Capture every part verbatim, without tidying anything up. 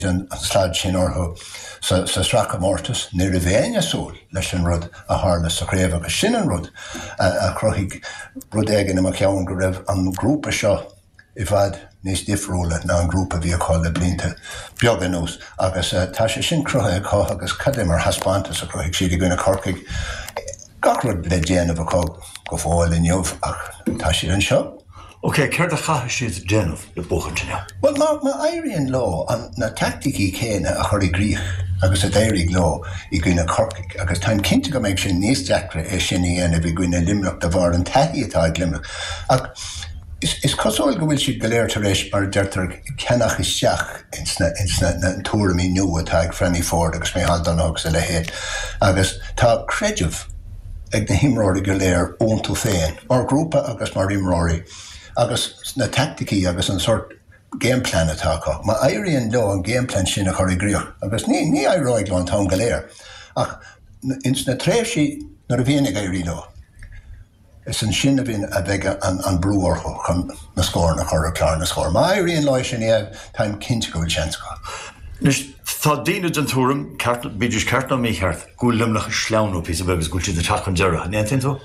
an slad sin orthu sa stracha mortas ní a bhéine súl leis an rud a hálas a chréibh agus sin an rud a chruthigh rud éigean am a ceann go raibh an grúpa seo i bhfad níos difriúla ná an grúpa bhí a cháil le blianta beag anús agus tá sé sin crutha a cá agus cadé mar haspántas a chruthigh siad i gcuine corcaigh gach rud le déanamh a có go fáil in jobh ach tá siad an seo. Ok, ceir a chatha siad déanamh le buchantine? Well, má má éiríonn lá an na tacticí chéine a chuir i gcrích agus a d'éirigh lá i gcuine corcaigh agus táim cinnte go méid sin níos deacra é sin i dhéanamh i gcuine limreacht de bhar an taithí atá ag limreacht. Ach is is cosúil go bhfuil siad go léir tar éis mar deirtar cenach isteach insna insna na túramí nua atá ag Franny Ford agus mé Haldon agus a le héad agus tá creideamh ag na himráirí go léir óntú féin mar grúpa agus mar imráirí agus na tacticí agus an sort gameplan atá cá. Má éiríonn lá an gameplan sin a chuir i gcrích agus ní ní éireoidh lá an tám go léir ach ins na tréimhsí nar a bhíonnig éirí lá. Is an sin a bhíon a bheith an an brúortha chun na scóir na chuir a clár na scóir. Má éiríonn lá sin éh táim cinnte go bhfuil seans cá. Nus tá daoine den túram beidir ceart ná mí cheart gúil limleach sleanú pí a begus gúil siad a teach an deire. Ní an tú?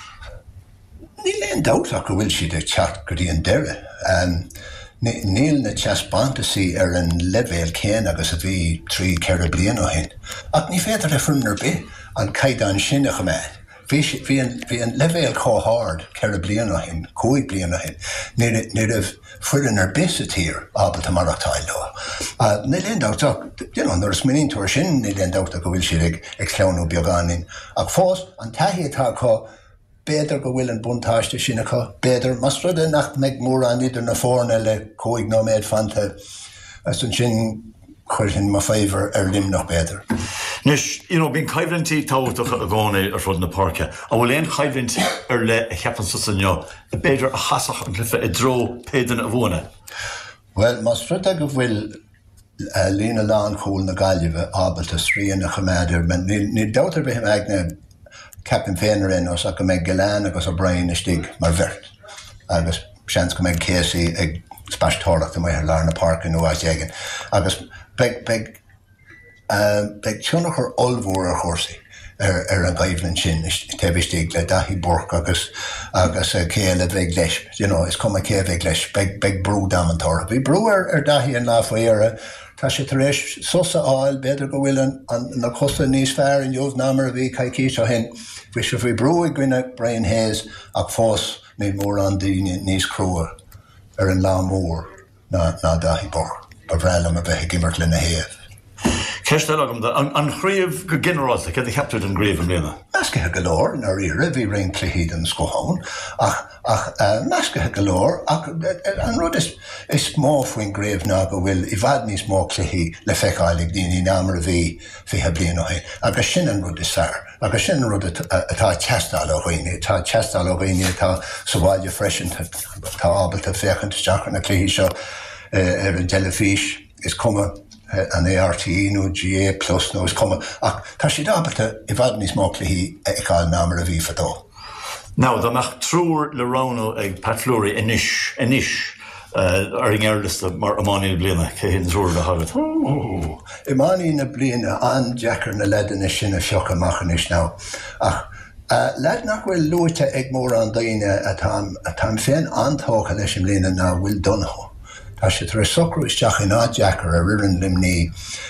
Ní leon dáach go bhfuil siad ag teach go dtí an deire. Níl na teaspántasaí ar an levéil céin agus a bhí trí ceithre bliain ó hin. Ach ní féidir le frumnar be an caighdeán sin a choméid. Bhí an levéil cóthard ceithre bliain ó hin, cóig bliain ó hin. Ní raibh fuireann ar bés a tír ábalta marachtáil lá. Ní leon dáach, nar is minín túair sin ní leon dáach go bhfuil siad ag sleanú beagáin. Ach fós an taithí atá cá béidir go bhfuil an buntáiste sin acu, béidir mas ruide nach meid mór an idir na fórna le cóig nó méid fanta as an sin chuir sin má féidir ar lim nach béidir. Nus, you know, bín caibhlintí táhaach a gána ar fud na parca, a bhfuil éon caibhlint ar le a cheapan sa sanne, a béidir a chasach an clifa i dro pédan a bhna? Well, mas ruide go bhfuil lína lán cúil na gaiileh ábalta sríon na choméidir, ní dátar bhí him agna Captain féin os ach go méid Gilán agus a brain istig mar bhirt. Agus seans go méid césaí ag spástóireachta mai ar lár na parca nó áis éigean. Agus beag beag beag túnach ar olmhór ar chósaí ar an gaibhlinn sin teibhistigh le daithí borc agus agus céile bheith leis. You know, is cum a cé bheith leis beag beag brú damantóir. Bhí brú ar daithí an láfaíire tá sé tar éis sosa áil beidir go bhfuil an na costa níos fearr in jobh námar a bhí caiicí seo hin. Bhí sé bhí brú i gcuine Brian Hayes ach fós níl mór an daoine níos crua ar an lá mór ná daithí borc. Ba bhrealam a bheith gimmart le na héamh. Ceistel agam an chríomh go generalta cé cheaptúid an gríomh an léana? Meascathe go leor nar ire bhí réon cluichíd an scóthán ach ach meascathe go leor ach an rud is is smó faoin gréibh ná go bhfuil i bhfad níos mó cluichí le feiceáil ag daoine námar a bhí fiche bliain ó hin. Agus sin an rud is fearr. Agus sin an rud atá teastáil ó dhaoine, tá teastáil ó dhaoine tá sa bháile freisin tá ábalta féchant isteach na cluichí seo ar an telefís is cuma an A R T E nó G A plus nó is cuma ach tá siad ábalta i bhfad níos mó cluichí ag cáil námar a bhí fadó. Ná, dá nach trúr le ránú ag patlúirí inis inis ar an airlista mar amáí na bliana cé hinn trúr le hagad. Imáí na bliana an deacar na ledanna sinna seocha machchan is ná ach lead nach bhfuil luaite ag mór an daoine atá féin antócha leis an bliana ná bhfuil donnacha. Tá sé tar socrú isteach in á deacar a ririn limní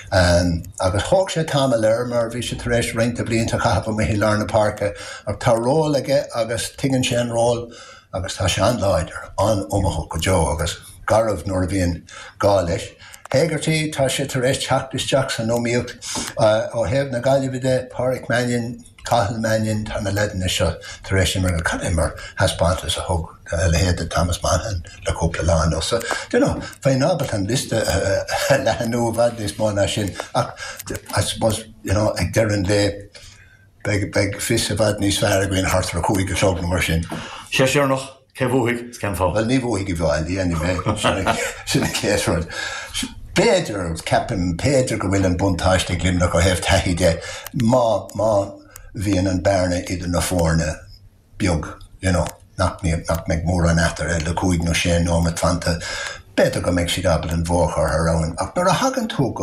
agus thóg sé táma leir mar bhí sé tar éis rinnta blianta chafa mé hí lár na parca ach tá ról aige agus tingan sé an ról agus tá sé an láidir an omacha go deo agus garabh nuair a bhíon gá leis. Hégartí tá sé tar éis teach isteach san nóíocht ó hebh na gaiilehide Pádraic Mannion, Cathal Mannion tá na ledanna seo tar éis mar go cadimar haspántas a thug le héad a Thomas Mann le cúpla lán. So, you know, féin ábalt an liste le hanú bhad is mána sin ach I suppose, you know, ag dearan le beg beg fis a bhad níos fearr a gcuin hartar a cúig a seogna mar sin. Sé sé noch cé bhuaigh ceann fá? Well, ní bhuaigh i bháil í anyway sinna céasrad. Péidir ceapan péidir go bhfuil an buntáiste glimnach go hebh taithí de má má bhíon an bearna idir na fórna beag, you know. Nach meid mór an etar le cúig nó sé nó mat fanta beidir go méid si gabal an bhóchar ar ann ach nar a hagan tú